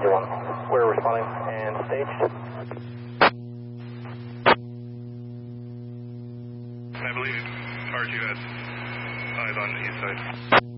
1. We're responding and staged. I believe R2 has eyes on the east side.